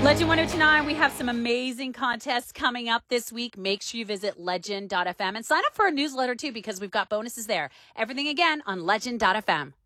Legend 1029, we have some amazing contests coming up this week. Make sure you visit legend.fm and sign up for our newsletter too, because we've got bonuses there. Everything again on legend.fm.